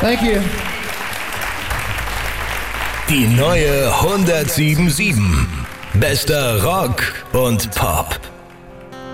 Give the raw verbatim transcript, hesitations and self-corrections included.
Thank you. Die neue hundertsieben Komma sieben. Bester Rock und Pop.